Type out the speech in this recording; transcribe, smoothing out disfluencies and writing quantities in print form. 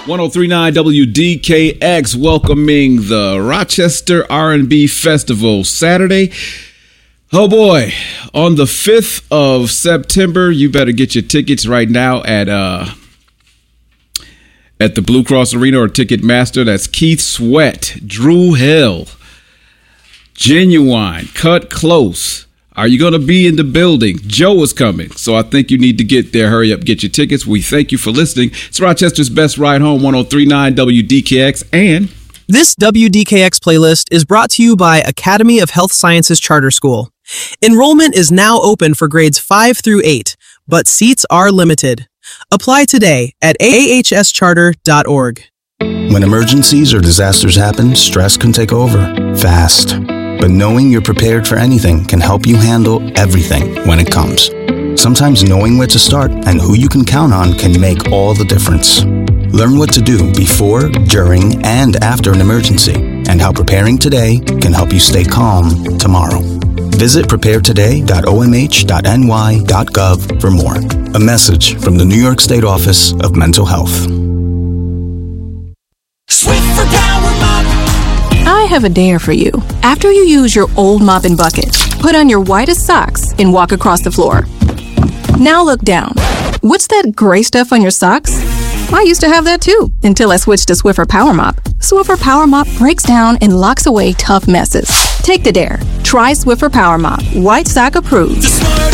1039 WDKX welcoming the Rochester R&B Festival Saturday. Oh boy, on the 5th of September, you better get your tickets right now at the Blue Cross Arena or Ticketmaster. That's Keith Sweat, Drew Hill, Genuine, Cut Close. Are you going to be in the building? Joe is coming. So I think you need to get there. Hurry up, get your tickets. We thank you for listening. It's Rochester's Best Ride Home, 1039 WDKX. And this WDKX playlist is brought to you by Academy of Health Sciences Charter School. Enrollment is now open for grades 5 through 8, but seats are limited. Apply today at ahscharter.org. When emergencies or disasters happen, stress can take over fast. But knowing you're prepared for anything can help you handle everything when it comes. Sometimes knowing where to start and who you can count on can make all the difference. Learn what to do before, during, and after an emergency, and how preparing today can help you stay calm tomorrow. Visit preparetoday.omh.ny.gov for more. A message from the New York State Office of Mental Health. Swiffer Power Mop. I have a dare for you. After you use your old mop and bucket, put on your whitest socks and walk across the floor. Now look down. What's that gray stuff on your socks? I used to have that too, until I switched to Swiffer Power Mop. Swiffer Power Mop breaks down and locks away tough messes. Take the dare. Try Swiffer Power Mop. White sock approved.